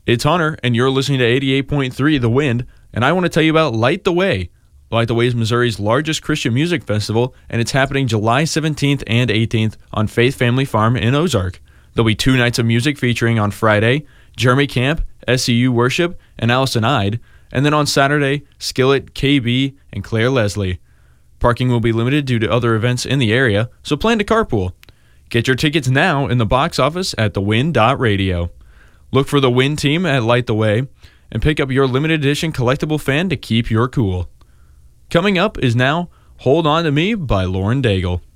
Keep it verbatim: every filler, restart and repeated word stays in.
It's Hunter, and you're listening to eighty-eight point three The Wind, and I want to tell you about Light the Way. Light the Way is Missouri's largest Christian music festival, and it's happening July seventeenth and eighteenth on Faith Family Farm in Ozark. There'll be two nights of music featuring on Friday, Jeremy Camp, S C U Worship, and Allison Ide, and then on Saturday, Skillet, K B, and Claire Leslie. Parking will be limited due to other events in the area, so plan to carpool. Get your tickets now in the box office at the wind dot radio. Look for the Wind team at Light the Way, and pick up your limited edition collectible fan to keep your cool. Coming up is now Hold On to Me by Lauren Daigle.